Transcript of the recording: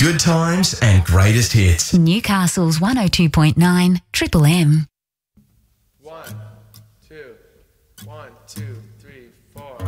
Good times and greatest hits. Newcastle's 102.9 Triple M. 1, 2, 1, 2, 3, 4.